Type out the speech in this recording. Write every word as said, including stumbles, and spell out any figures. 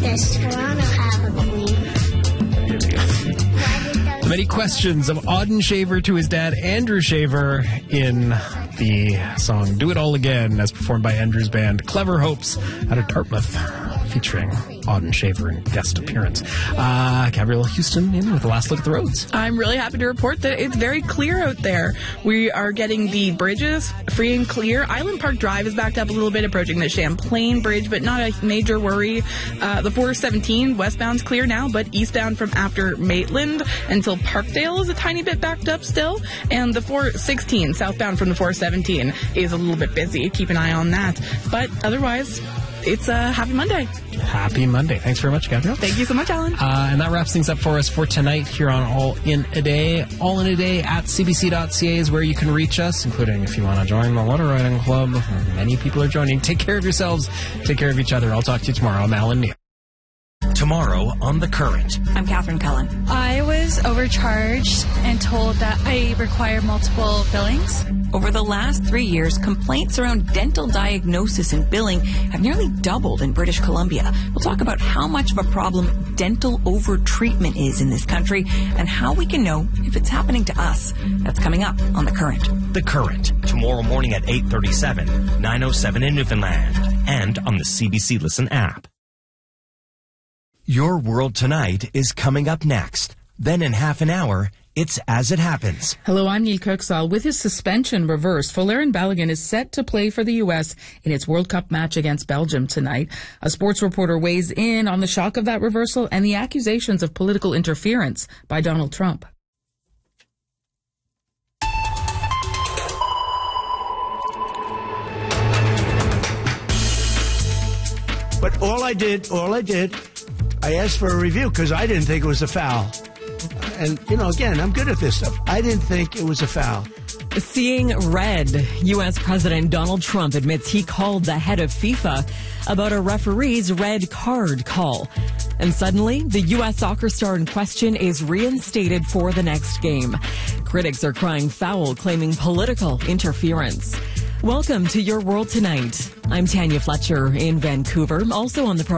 Does Toronto have a queen? The many questions of Auden Shaver to his dad, Andrew Shaver, in the song Do It All Again, as performed by Andrew's band Clever Hopes out of Dartmouth, featuring Auden Shaver in guest appearance. Uh, Gabrielle Houston in with the last look at the roads. I'm really happy to report that it's very clear out there. We are getting the bridges free and clear. Island Park Drive is backed up a little bit, approaching the Champlain Bridge, but not a major worry. Uh, the four seventeen westbound's clear now, but eastbound from after Maitland until Parkdale is a tiny bit backed up still. And the four sixteen southbound from the four seventeen is a little bit busy. Keep an eye on that. But otherwise, it's a uh, happy Monday. Happy Monday. Thanks very much, Gabrielle. Thank you so much, Alan. Uh, and that wraps things up for us for tonight here on All in a Day. All in a Day at c b c dot c a is where you can reach us, including if you want to join the Letter Writing Club. Many people are joining. Take care of yourselves. Take care of each other. I'll talk to you tomorrow. I'm Alan Neal. Tomorrow on The Current. I'm Catherine Cullen. I was overcharged and told that I require multiple billings. Over the last three years, complaints around dental diagnosis and billing have nearly doubled in British Columbia. We'll talk about how much of a problem dental overtreatment is in this country and how we can know if it's happening to us. That's coming up on The Current. The Current, tomorrow morning at eight thirty-seven, nine oh seven in Newfoundland, and on the C B C Listen app. Your World Tonight is coming up next. Then in half an hour, it's As It Happens. Hello, I'm Neil Kirksall. With his suspension reversed, Folarin Balogun is set to play for the U S in its World Cup match against Belgium tonight. A sports reporter weighs in on the shock of that reversal and the accusations of political interference by Donald Trump. But all I did, all I did, I asked for a review because I didn't think it was a foul. And, you know, again, I'm good at this stuff. I didn't think it was a foul. Seeing red, U S President Donald Trump admits he called the head of FIFA about a referee's red card call. And suddenly, the U S soccer star in question is reinstated for the next game. Critics are crying foul, claiming political interference. Welcome to Your World Tonight. I'm Tanya Fletcher in Vancouver. Also on the program.